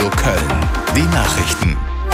Köln. Die Nachrichten.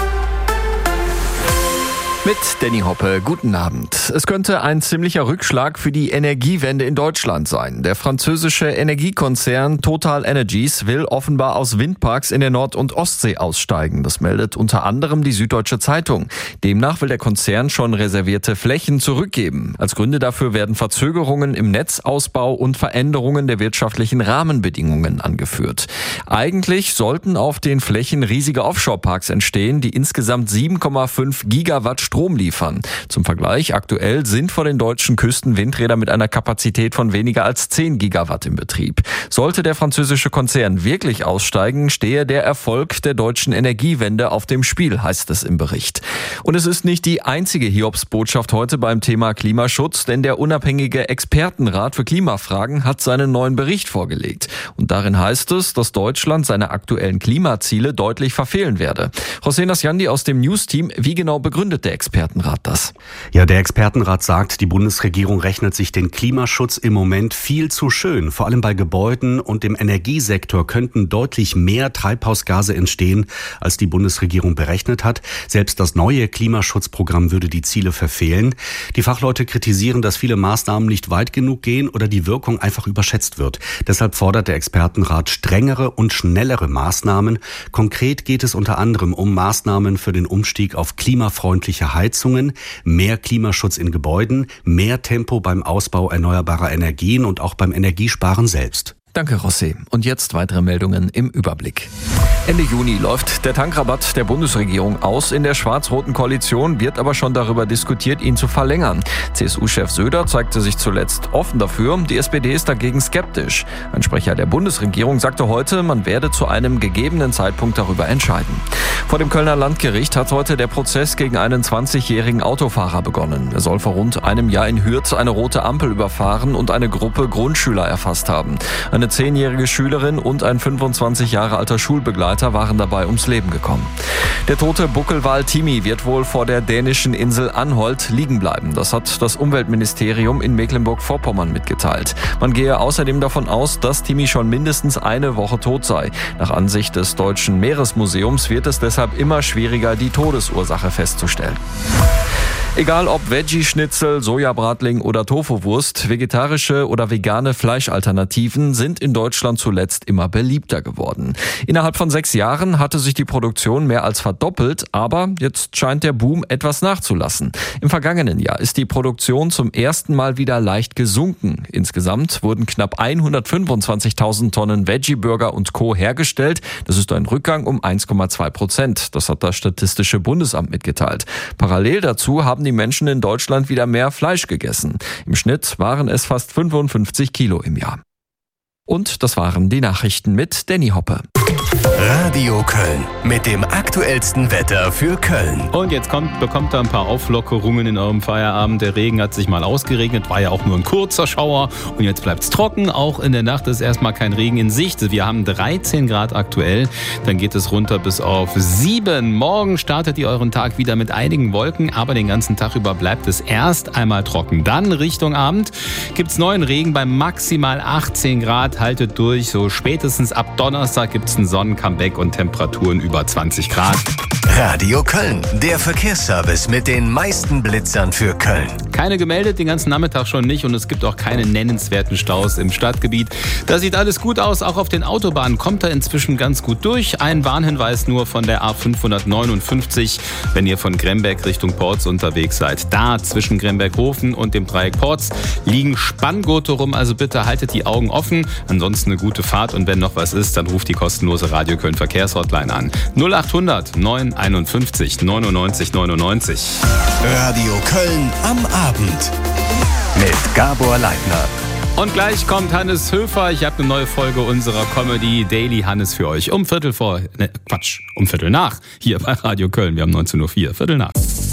Mit Danny Hoppe, guten Abend. Es könnte ein ziemlicher Rückschlag für die Energiewende in Deutschland sein. Der französische Energiekonzern Total Energies will offenbar aus Windparks in der Nord- und Ostsee aussteigen. Das meldet unter anderem die Süddeutsche Zeitung. Demnach will der Konzern schon reservierte Flächen zurückgeben. Als Gründe dafür werden Verzögerungen im Netzausbau und Veränderungen der wirtschaftlichen Rahmenbedingungen angeführt. Eigentlich sollten auf den Flächen riesige Offshore-Parks entstehen, die insgesamt 7,5 Gigawatt Strom liefern. Zum Vergleich, aktuell sind vor den deutschen Küsten Windräder mit einer Kapazität von weniger als 10 Gigawatt im Betrieb. Sollte der französische Konzern wirklich aussteigen, stehe der Erfolg der deutschen Energiewende auf dem Spiel, heißt es im Bericht. Und es ist nicht die einzige Hiobsbotschaft heute beim Thema Klimaschutz, denn der unabhängige Expertenrat für Klimafragen hat seinen neuen Bericht vorgelegt. Und darin heißt es, dass Deutschland seine aktuellen Klimaziele deutlich verfehlen werde. José Nasjandi aus dem News-Team, wie genau begründet der Expertenrat das? Ja, der Expertenrat sagt, die Bundesregierung rechnet sich den Klimaschutz im Moment viel zu schön. Vor allem bei Gebäuden und dem Energiesektor könnten deutlich mehr Treibhausgase entstehen, als die Bundesregierung berechnet hat. Selbst das neue Klimaschutzprogramm würde die Ziele verfehlen. Die Fachleute kritisieren, dass viele Maßnahmen nicht weit genug gehen oder die Wirkung einfach überschätzt wird. Deshalb fordert der Expertenrat strengere und schnellere Maßnahmen. Konkret geht es unter anderem um Maßnahmen für den Umstieg auf klimafreundliche Heizungen, mehr Klimaschutz in Gebäuden, mehr Tempo beim Ausbau erneuerbarer Energien und auch beim Energiesparen selbst. Danke, José. Und jetzt weitere Meldungen im Überblick. Ende Juni läuft der Tankrabatt der Bundesregierung aus. In der schwarz-roten Koalition wird aber schon darüber diskutiert, ihn zu verlängern. CSU-Chef Söder zeigte sich zuletzt offen dafür. Die SPD ist dagegen skeptisch. Ein Sprecher der Bundesregierung sagte heute, man werde zu einem gegebenen Zeitpunkt darüber entscheiden. Vor dem Kölner Landgericht hat heute der Prozess gegen einen 20-jährigen Autofahrer begonnen. Er soll vor rund einem Jahr in Hürth eine rote Ampel überfahren und eine Gruppe Grundschüler erfasst haben. Eine 10-jährige Schülerin und ein 25 Jahre alter Schulbegleiter waren dabei ums Leben gekommen. Der tote Buckelwal Timi wird wohl vor der dänischen Insel Anholt liegen bleiben. Das hat das Umweltministerium in Mecklenburg-Vorpommern mitgeteilt. Man gehe außerdem davon aus, dass Timi schon mindestens eine Woche tot sei. Nach Ansicht des Deutschen Meeresmuseums wird es deshalb immer schwieriger, die Todesursache festzustellen. Egal ob Veggie-Schnitzel, Sojabratling oder Tofu-Wurst, vegetarische oder vegane Fleischalternativen sind in Deutschland zuletzt immer beliebter geworden. Innerhalb von 6 Jahren hatte sich die Produktion mehr als verdoppelt, aber jetzt scheint der Boom etwas nachzulassen. Im vergangenen Jahr ist die Produktion zum ersten Mal wieder leicht gesunken. Insgesamt wurden knapp 125.000 Tonnen Veggie-Burger und Co. hergestellt. Das ist ein Rückgang um 1,2%. Das hat das Statistische Bundesamt mitgeteilt. Parallel dazu haben die Menschen in Deutschland wieder mehr Fleisch gegessen. Im Schnitt waren es fast 55 Kilo im Jahr. Und das waren die Nachrichten mit Danny Hoppe. Radio Köln mit dem aktuellsten Wetter für Köln. Und jetzt bekommt ihr ein paar Auflockerungen in eurem Feierabend. Der Regen hat sich mal ausgeregnet, war ja auch nur ein kurzer Schauer. Und jetzt bleibt es trocken. Auch in der Nacht ist erstmal kein Regen in Sicht. Wir haben 13 Grad aktuell. Dann geht es runter bis auf 7. Morgen startet ihr euren Tag wieder mit einigen Wolken. Aber den ganzen Tag über bleibt es erst einmal trocken. Dann Richtung Abend gibt es neuen Regen bei maximal 18 Grad. Haltet durch. So spätestens ab Donnerstag gibt es einen Sonnencomeback und Temperaturen über 20 Grad. Radio Köln, der Verkehrsservice mit den meisten Blitzern für Köln. Keine gemeldet, den ganzen Nachmittag schon nicht und es gibt auch keine nennenswerten Staus im Stadtgebiet. Da sieht alles gut aus, auch auf den Autobahnen kommt er inzwischen ganz gut durch. Ein Warnhinweis nur von der A559, wenn ihr von Gremberg Richtung Porz unterwegs seid. Da zwischen Gremberghofen und dem Dreieck Porz liegen Spanngurte rum, also bitte haltet die Augen offen. Ansonsten eine gute Fahrt und wenn noch was ist, dann ruft die kostenlose Radio Köln Verkehrshotline an. 0800 951 99 99. Radio Köln am Abend mit Gabor Leitner. Und gleich kommt Hannes Höfer. Ich habe eine neue Folge unserer Comedy Daily Hannes für euch. Um Viertel nach hier bei Radio Köln. Wir haben 19:04 Uhr, Viertel nach.